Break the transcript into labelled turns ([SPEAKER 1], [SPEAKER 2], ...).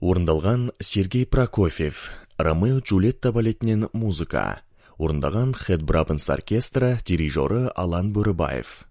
[SPEAKER 1] Орындалған Сергей Прокофьев, Ромео Джульетта балетінен музыка. Орындаған Хэт Брабанс оркестрі, дирижері Алан Бөрібаев.